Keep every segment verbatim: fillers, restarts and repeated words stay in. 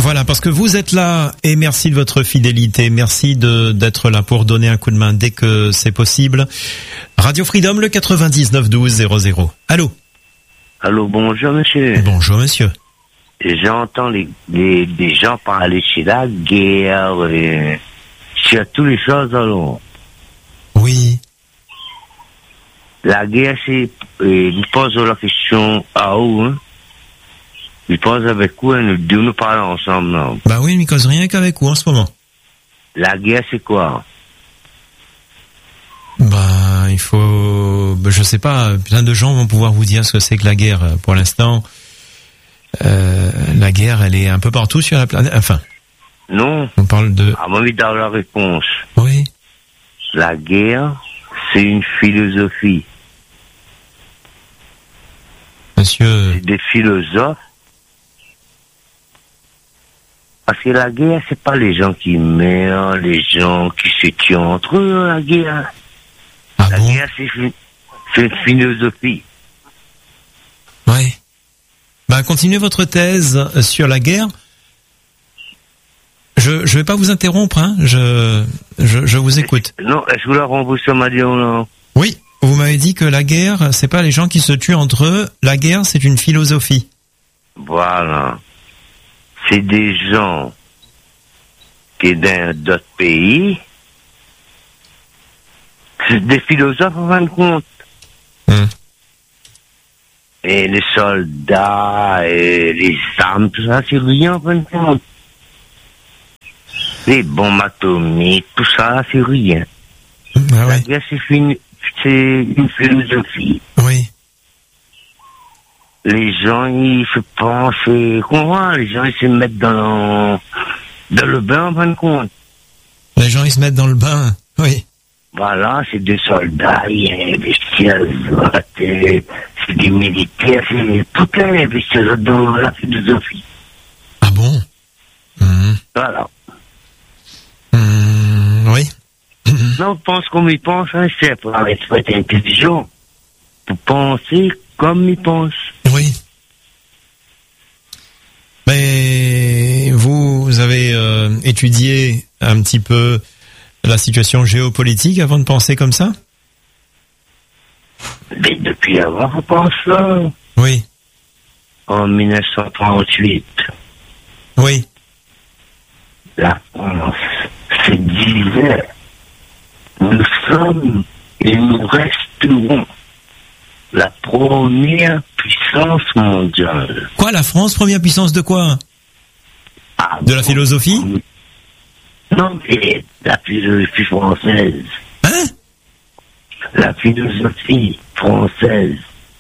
Voilà, parce que vous êtes là et merci de votre fidélité, merci de d'être là pour donner un coup de main dès que c'est possible. Radio Freedom, le quatre-vingt-dix-neuf douze zéro zéro. Allô? Allô, bonjour monsieur. Bonjour monsieur. J'entends les, les, des gens parler sur la guerre, et sur toutes les choses alors. Oui. La guerre, c'est, euh, ils posent la question à où, hein? Ils posent avec quoi, nous deux nous parlons ensemble, non? Bah oui, mais ils causent rien qu'avec vous en ce moment. La guerre, c'est quoi? Bah, il faut, bah, je sais pas, plein de gens vont pouvoir vous dire ce que c'est que la guerre. Pour l'instant, euh, la guerre, elle est un peu partout sur la planète. Enfin. Non. On parle de. À mon avis, dans la réponse. Oui. La guerre, c'est une philosophie. Monsieur. C'est des philosophes. Parce que la guerre, c'est pas les gens qui meurent, les gens qui se tuent entre eux, la guerre. Ah la bon? guerre, c'est, c'est une philosophie. Ouais. Bah, continuez votre thèse sur la guerre. Je, je vais pas vous interrompre, hein. Je, je, je vous écoute. Non, est-ce que vous la remboursez, m'a dit, non? Oui. Vous m'avez dit que la guerre, c'est pas les gens qui se tuent entre eux. La guerre, c'est une philosophie. Voilà. C'est des gens qui, dans d'autres pays, c'est des philosophes, en fin de compte. Hum. Et les soldats, et les armes, tout ça, c'est rien, en fin de compte. Les bombes atomiques, tout ça, c'est rien. Ah La ouais. guerre, c'est une, c'est une philosophie. Oui. Les gens, ils se pensent, et comment, les gens, ils se mettent dans, dans le bain, en fin de compte. Les gens, ils se mettent dans le bain. Oui. Voilà, c'est des soldats, il y a investi à l'autre, c'est des militaires, c'est tout est investi dans la philosophie. Ah bon? Hum. Voilà. Hum, oui. Non, on pense comme ils pensent, hein, c'est pour être intelligent, pour penser comme ils pensent. Oui. Mais vous avez euh, étudié un petit peu la situation géopolitique avant de penser comme ça? Mais depuis avant, on pense ça. Oui. En mille neuf cent trente-huit, Oui. la France se disait, nous sommes et nous resterons la première puissance mondiale. Quoi, la France, première puissance de quoi? Ah, De la philosophie? Non, mais la philosophie française. Hein? La philosophie française.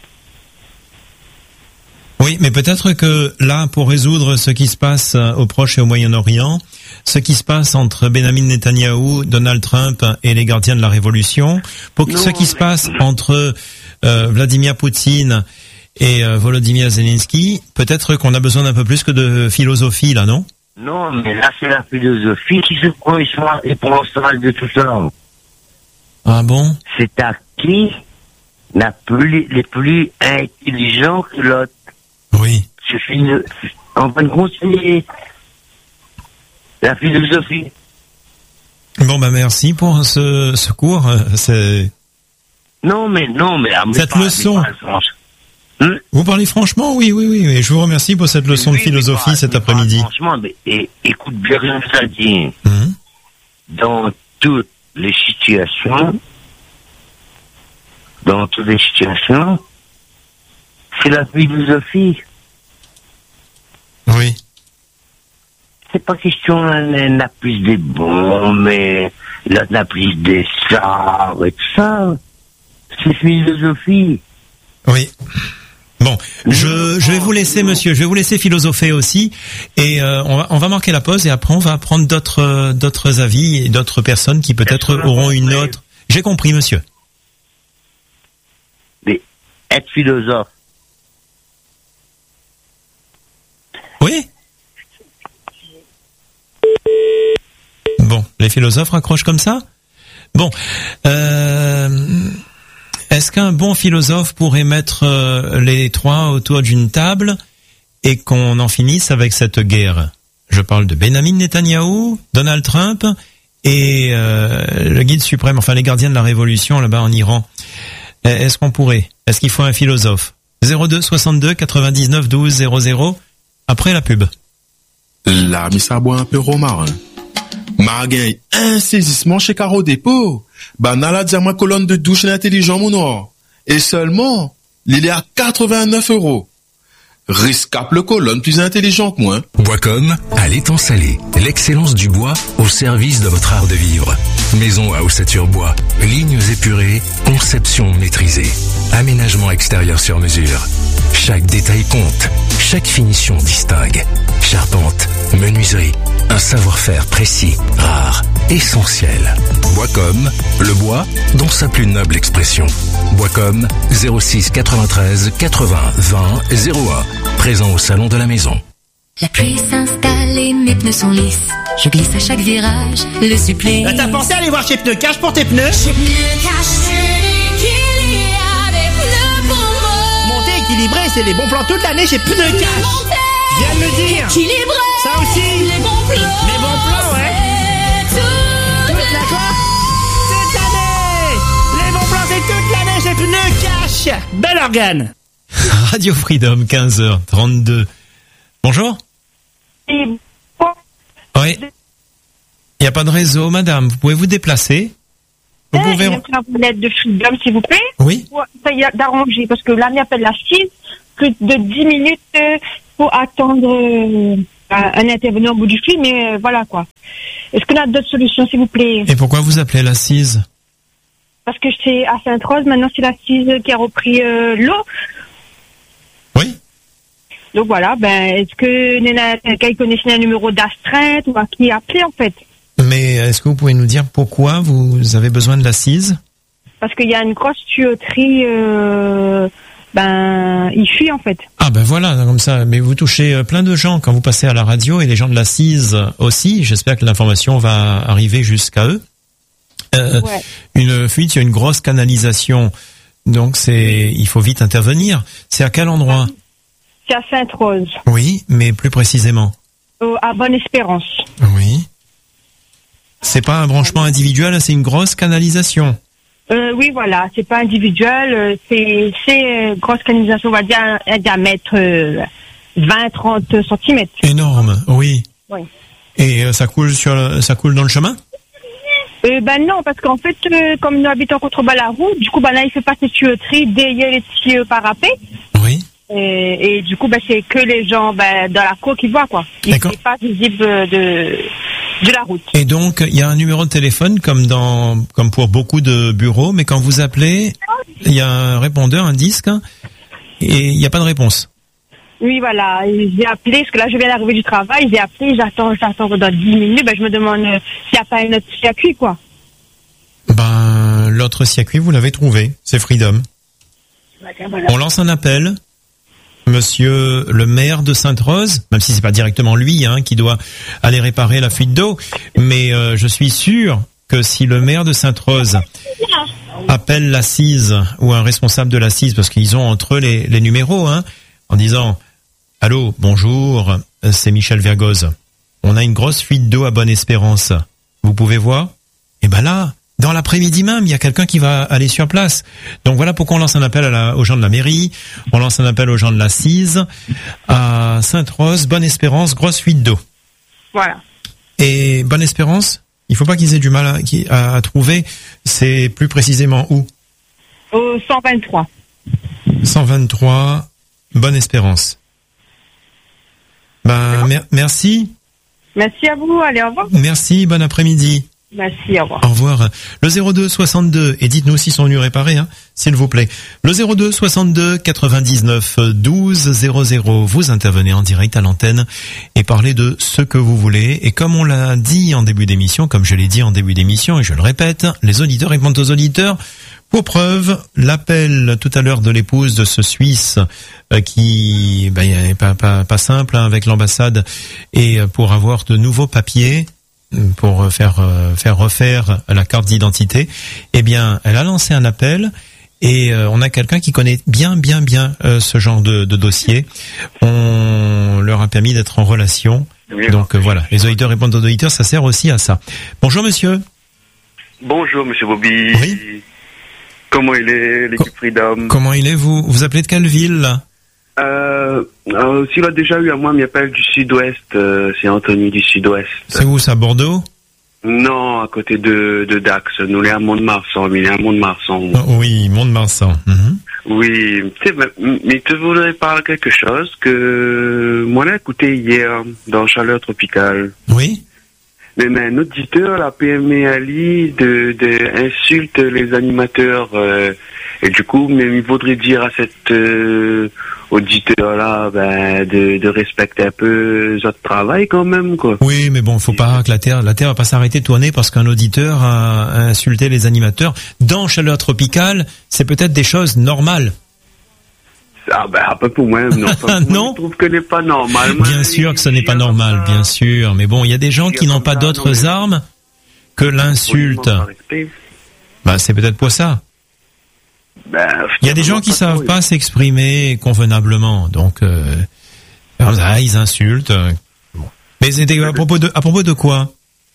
Oui, mais peut-être que là, pour résoudre ce qui se passe au Proche et au Moyen-Orient, ce qui se passe entre Benjamin Netanyahou, Donald Trump et les gardiens de la Révolution, pour que Non, ce qui se mais... passe entre euh, Vladimir Poutine et euh, Volodymyr Zelensky, peut-être qu'on a besoin d'un peu plus que de philosophie, là, non? Non, mais là, c'est la philosophie qui se prend et prend ça de tout ça. Ah bon? C'est à qui n'a plus, les plus intelligents que l'autre. Oui. C'est philo... En fin de compte, c'est la philosophie. Bon, bah merci pour ce, ce cours. C'est... Non, mais non, mais... mais cette pas, leçon. Pas, hum? Vous parlez franchement? Oui, oui, oui. Et je vous remercie pour cette leçon oui, de philosophie pas, cet pas, après-midi. Franchement, mais, et, écoute bien ce que ça dit. Hum. Dans toutes les situations, dans toutes les situations, c'est la philosophie. Oui. C'est pas question d'un n'a plus des bombes, mais l'autre n'a plus des chars et tout ça. C'est philosophie. Oui. Bon, je, je vais vous laisser, monsieur, je vais vous laisser philosopher aussi, et euh, on va on va marquer la pause et après on va prendre d'autres d'autres avis et d'autres personnes qui peut-être auront une autre. J'ai compris, monsieur. Mais être philosophe. Oui. Bon, les philosophes raccrochent comme ça. Bon, euh, est-ce qu'un bon philosophe pourrait mettre euh, les trois autour d'une table et qu'on en finisse avec cette guerre? Je Je parle de Benjamin Netanyahou, Donald Trump et euh, le guide suprême, enfin les gardiens de la révolution là-bas en Iran. Est-ce qu'on pourrait? Est-ce qu'il faut un philosophe? zéro deux soixante-deux quatre-vingt-dix-neuf douze zéro zéro après la pub. Là, mais ça boit un peu romarin. Margain, un saisissement chez Caro Dépôt. Bah, n'a la diamant colonne de douche intelligent, mon or. Et seulement, il est à quatre-vingt-neuf euros. Riscap le colonne plus intelligent que moi. Boiscom à l'étang salé. L'excellence du bois au service de votre art de vivre. Maison à ossature bois. Lignes épurées. Conception maîtrisée. Aménagement extérieur sur mesure. Chaque détail compte. Chaque finition distingue. Charpente, menuiserie. Un savoir-faire précis, rare, essentiel. Boiscom, le bois dans sa plus noble expression. Boiscom, zéro six quatre-vingt-treize quatre-vingts vingt zéro un. Présent au salon de la maison. La pluie s'installe et mes pneus sont lisses. Je glisse à chaque virage, le supplé. T'as pensé à aller voir chez Pneu Cash pour tes pneus? Chez Pneu Cash, celui qu'il y a des pneus pour moi. Monter équilibré, c'est les bons plans toute l'année chez Pneu Cash. Monter Viens de me dire. équilibré. Ça aussi. Les bons plans. Les bons plans, ouais. C'est tout. Toute la quoi? Toute l'année. Les bons plans, c'est toute l'année chez Pneu Cash. Bel organe. Radio Freedom, quinze heures trente-deux. Bonjour. Oui. Il n'y a pas de réseau, madame. Vous pouvez vous déplacer. Vous pouvez... Il y a une lettre de Freedom, s'il vous plaît. Oui. Pour essayer d'arranger, parce que là, on appelle la six, plus de dix minutes euh, pour attendre euh, un intervenant au bout du fil, mais euh, voilà quoi. Est-ce qu'on a d'autres solutions, s'il vous plaît? Et pourquoi vous appelez l'assise? Parce que c'est à Sainte-Rose, maintenant c'est l'assise qui a repris euh, l'eau. Oui. Donc voilà, ben, est-ce que quelqu'un connaissait un numéro d'astreinte ou à qui appeler en fait? Mais est-ce que vous pouvez nous dire pourquoi vous avez besoin de l'assise? Parce qu'il y a une grosse tuyauterie, euh, ben, il fuit en fait. Ah ben voilà, comme ça. Mais vous touchez plein de gens quand vous passez à la radio et les gens de l'assise aussi. J'espère que l'information va arriver jusqu'à eux. Euh, ouais. Une fuite, il y a une grosse canalisation, donc c'est, il faut vite intervenir. C'est à quel endroit? C'est à Sainte-Rose. Oui, mais plus précisément. Euh, à Bonne-Espérance. Oui. C'est pas un branchement individuel, c'est une grosse canalisation. Euh, oui, voilà, c'est pas individuel, c'est c'est grosse canalisation, on va dire un, un diamètre euh, vingt à trente centimètres. Énorme, oui. Oui. Et euh, ça coule sur le, ça coule dans le chemin? Euh, ben non, parce qu'en fait, euh, comme nous habitons contre-bas la route, du coup, ben là, il fait pas ses tuyauteries derrière les tuyaux parapets. Oui. Et, et du coup, ben c'est que les gens ben, dans la cour qui voient, quoi. Il n'est pas visible de, de la route. Et donc, il y a un numéro de téléphone comme dans, comme pour beaucoup de bureaux, mais quand vous appelez, il y a un répondeur, un disque, et il n'y a pas de réponse. Oui, voilà. J'ai appelé, parce que là, je viens d'arriver du travail, j'ai appelé, j'attends, j'attends dans dix minutes, ben je me demande euh, s'il n'y a pas un autre circuit, quoi. Ben, l'autre circuit, vous l'avez trouvé. C'est Freedom. Voilà. On lance un appel. Monsieur le maire de Sainte-Rose, même si c'est pas directement lui hein, qui doit aller réparer la fuite d'eau, mais euh, je suis sûr que si le maire de Sainte-Rose appelle l'assise ou un responsable de l'assise, parce qu'ils ont entre eux les, les numéros, hein, en disant « Allô, bonjour, c'est Michel Vergoz. On a une grosse fuite d'eau à Bonne-Espérance. Vous pouvez voir ?» Et ben là, dans l'après-midi même, il y a quelqu'un qui va aller sur place. Donc voilà pourquoi on lance un appel à la, aux gens de la mairie, on lance un appel aux gens de l'assise, à Sainte-Rose, Bonne-Espérance, grosse fuite d'eau. Voilà. Et Bonne-Espérance, il faut pas qu'ils aient du mal à, à, à trouver, c'est plus précisément où? Au cent vingt-trois. cent vingt-trois, Bonne-Espérance. Ben, mer- merci. Merci à vous, allez, au revoir. Merci, bon après-midi. Merci, au revoir. Au revoir. Le zéro deux soixante-deux, et dites-nous si sont venus réparer, hein, s'il vous plaît. Le zéro deux soixante-deux quatre-vingt-dix-neuf douze zéro zéro, vous intervenez en direct à l'antenne et parlez de ce que vous voulez. Et comme on l'a dit en début d'émission, comme je l'ai dit en début d'émission, et je le répète, les auditeurs répondent aux auditeurs. Pour preuve, l'appel tout à l'heure de l'épouse de ce Suisse euh, qui ben, pas, pas, pas simple hein, avec l'ambassade et pour avoir de nouveaux papiers, pour faire faire refaire la carte d'identité, eh bien, elle a lancé un appel et euh, on a quelqu'un qui connaît bien, bien, bien euh, ce genre de, de dossier. On leur a permis d'être en relation Donc euh, voilà, les auditeurs répondent aux auditeurs, ça sert aussi à ça. Bonjour monsieur. Bonjour monsieur Bobby. Oui. Comment il est, l'équipe Freedom? Comment il est, vous vous appelez de quelle ville là? Euh, euh, s'il a déjà eu à moi, il m'appelle du sud-ouest, euh, c'est Anthony du sud-ouest. C'est où ça, Bordeaux? Non, à côté de, de Dax. Nous, on est à Mont-de-Marsan, mais il est à Mont-de-Marsan. Oh, oui, Mont-de-Marsan. Mm-hmm. Oui, tu sais, mais, mais tu voudrais parler quelque chose que moi, j'ai écouté hier dans Chaleur Tropicale. Oui. Mais, mais un auditeur, la P M E Ali, de, de insulte les animateurs. Euh, et du coup, mais il vaudrait dire à cet euh, auditeur-là ben, de, de respecter un peu notre travail quand même, quoi. Oui, mais bon, faut pas que la Terre, la Terre va pas s'arrêter de tourner parce qu'un auditeur a, a insulté les animateurs. Dans Chaleur Tropicale, c'est peut-être des choses normales. Ah ben, un peu pour moi, non. Non. Je trouve que ce n'est pas normal. Moi, bien sûr que ce n'est pas normal, bien sûr. Mais bon, il y a des gens qui n'ont pas d'autres armes que l'insulte. Ben, c'est peut-être pour ça. Ben, il y a des gens qui savent pas s'exprimer convenablement, donc euh, ah, ils insultent. Bon. Mais c'était à propos de à propos de quoi?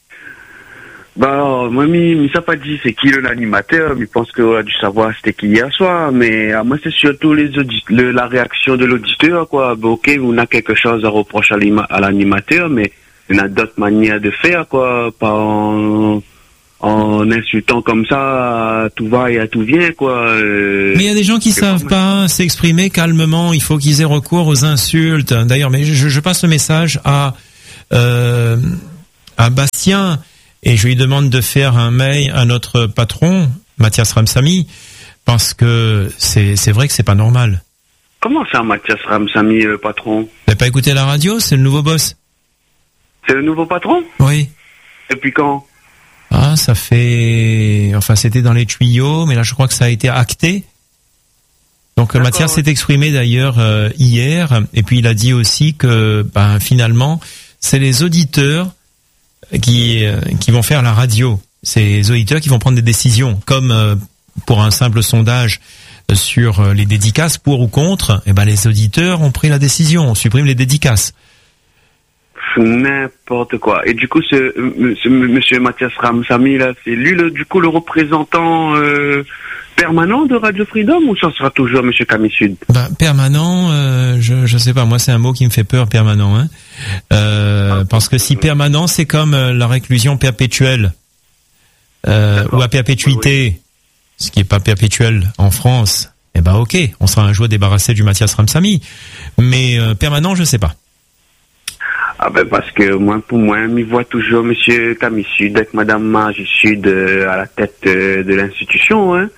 Bah alors, moi, mi, mi ça pas dit c'est qui l'animateur, mais je pense qu'on a dû savoir c'était qui hier soir, mais à moi c'est surtout les audit le, la réaction de l'auditeur, quoi. Bah, ok, on a quelque chose à reprocher à l'animateur, mais on a d'autres manières de faire, quoi, pas en, en insultant comme ça, à tout va et à tout vient, quoi. Euh, mais il y a des gens qui savent pas s'exprimer calmement, il faut qu'ils aient recours aux insultes. D'ailleurs, mais je, je passe le message à, euh, à Bastien, et je lui demande de faire un mail à notre patron, Mathias Ramsamy, parce que c'est, c'est vrai que c'est pas normal. Comment ça, Mathias Ramsamy, le patron? Vous n'avez pas écouté la radio? C'est le nouveau boss. C'est le nouveau patron? Oui. Depuis quand? Ah, ça fait... Enfin, c'était dans les tuyaux, mais là, je crois que ça a été acté. Donc, D'accord. Mathias s'est exprimé d'ailleurs euh, hier, et puis il a dit aussi que, ben, finalement, c'est les auditeurs qui euh, qui vont faire la radio. C'est les auditeurs qui vont prendre des décisions, comme euh, pour un simple sondage sur euh, les dédicaces pour ou contre. Et ben, les auditeurs ont pris la décision, on supprime les dédicaces. N'importe quoi. Et du coup, ce, ce monsieur Mathias Ramsamy, là, c'est lui, le, du coup, le représentant euh, permanent de Radio Freedom, ou ça sera toujours monsieur Camille Sud? Ben, permanent, euh, je je sais pas. Moi, c'est un mot qui me fait peur, permanent. Hein. Euh, parce que si permanent, c'est comme euh, la réclusion perpétuelle euh, ou à perpétuité, oui, oui. Ce qui est pas perpétuel en France. Eh ben, ok, on sera un jour débarrassé du Mathias Ramsamy. Mais euh, permanent, je sais pas. Ah ben parce que moi, pour moi, m'y voit toujours monsieur Camille Sud avec madame Margie Sud euh, à la tête euh, de l'institution, hein.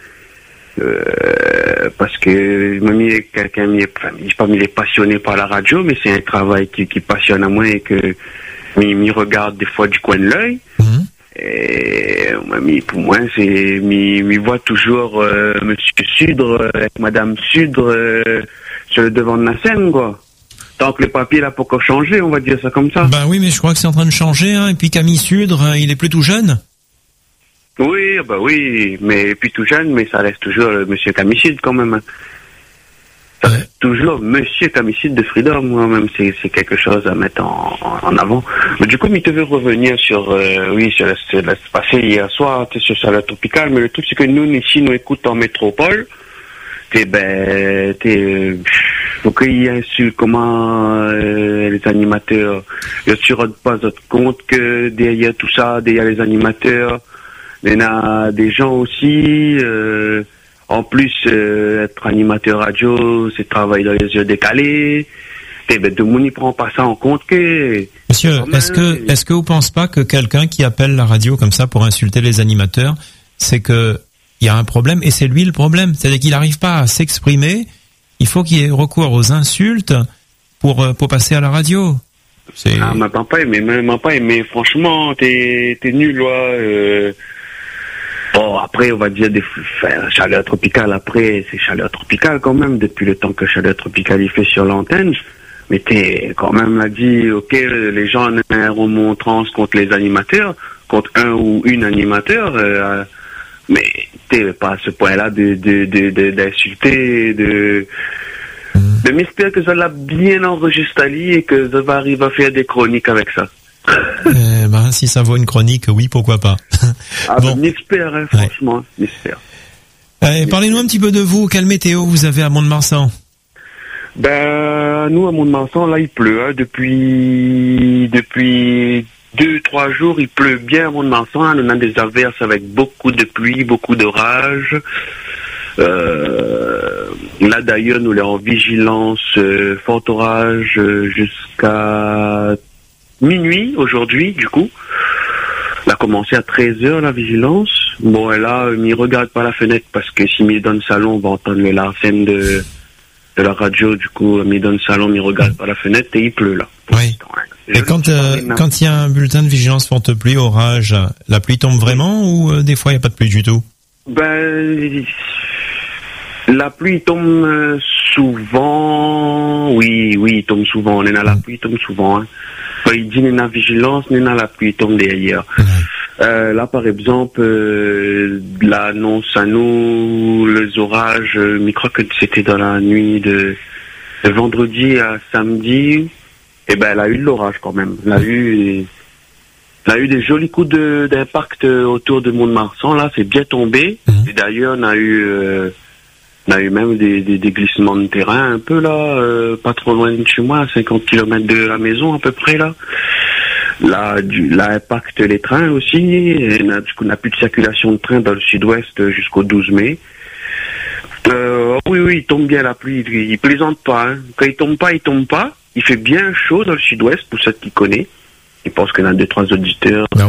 Euh, parce que moi, m'y est quelqu'un, m'y est, enfin, m'y, pas m'y est passionné par la radio, mais c'est un travail qui, qui passionne à moi et que m'y, m'y regarde des fois du coin de l'œil. Mmh. Et moi, m'y, pour moi, c'est m'y, m'y voit toujours euh, monsieur Sudre avec madame Sudre euh, sur le devant de la scène, quoi. Tant que le papier n'a pas encore changé, on va dire ça comme ça. Ben oui, mais je crois que c'est en train de changer, hein. Et puis Camille Sudre, il est plus tout jeune. Oui, bah oui, mais puis tout jeune, mais ça reste toujours le monsieur Camille Sudre quand même. Ça reste euh... toujours monsieur Camille Sudre de Freedom, moi même, c'est, c'est quelque chose à mettre en, en, en avant. Mais du coup, il te veut revenir sur, euh, oui, sur ce qui s'est passé hier soir, sur Chaleur Tropicale, mais le truc c'est que nous, ici, nous écoutons en métropole. T'es, ben, t'es, faut qu'il y ait su comment euh, les animateurs, je ne se rendent pas compte que derrière tout ça, derrière les animateurs, il y en a des gens aussi, euh, en plus, euh, être animateur radio, c'est travailler dans les yeux décalés. Et ben, tout le monde n'y prend pas ça en compte que... Monsieur, est-ce que, est-ce que vous pensez pas que quelqu'un qui appelle la radio comme ça pour insulter les animateurs, c'est que il y a un problème, et c'est lui le problème. C'est-à-dire qu'il n'arrive pas à s'exprimer. Il faut qu'il y ait recours aux insultes pour, pour passer à la radio. C'est... Ah, m'a pas aimé, m'a pas aimé. Franchement, t'es, t'es nul, là. Euh... Bon, après, on va dire des, enfin, Chaleur Tropicale, après, c'est Chaleur Tropicale quand même, depuis le temps que Chaleur Tropicale il fait sur l'antenne. Mais t'es quand même là dit, ok, les gens ont un remontrance contre les animateurs, contre un ou une animateur, euh, mais t'es pas à ce point-là de, de, de, de, d'insulter, de, Je m'espère que ça l'a bien enregistré et que ça va arriver à faire des chroniques avec ça. Eh ben, si ça vaut une chronique, oui, pourquoi pas. Ah, bon. ben, j'espère, hein, franchement, ouais. j'espère. Eh, parlez-nous un petit peu de vous. Quelle météo vous avez à Mont-de-Marsan? Ben, nous, à Mont-de-Marsan, là, il pleut, hein, depuis, depuis deux, trois jours, il pleut bien à Mont-de-Marsan, hein, on a des averses avec beaucoup de pluie, beaucoup d'orage. Euh, là, d'ailleurs, nous, on est en vigilance, euh, fort orage, euh, jusqu'à minuit, aujourd'hui, du coup. On a commencé à treize heures, la vigilance. Bon, et là, il ne regarde pas la fenêtre, parce que si il dans le salon, on va entendre le larcène de... de la radio, du coup, mis dans le salon, il regarde par la fenêtre et il pleut là. Oui. Et quand euh, quand il y a un bulletin de vigilance forte pluie, orage, la pluie tombe vraiment ou euh, des fois il n'y a pas de pluie du tout? Ben, la pluie tombe souvent, oui, oui, il tombe souvent. On est dans la pluie, il tombe souvent. Hein. Quand il dit qu'on est dans la vigilance, on est dans la pluie, il tombe derrière. Mmh. Euh, là, par exemple, euh, l'annonce à nous, les orages, euh, je crois que c'était dans la nuit de, de vendredi à samedi, et ben elle a eu de l'orage quand même. Elle a eu, elle a eu des jolis coups de, d'impact autour de Mont-de-Marsan, là, c'est bien tombé. Mmh. Et d'ailleurs, on a eu, euh, on a eu même des, des, des glissements de terrain un peu là, euh, pas trop loin de chez moi, à cinquante kilomètres de la maison à peu près là. Là, du, là, impacte les trains aussi. Et on a, du coup, on n'a plus de circulation de train dans le sud-ouest jusqu'au douze mai. Euh, oui, oui, il tombe bien la pluie. Il, il plaisante pas. Hein. Quand il tombe pas, il tombe pas. Il fait bien chaud dans le sud-ouest, pour ceux qui connaissent. Je pense qu'on a deux, trois auditeurs.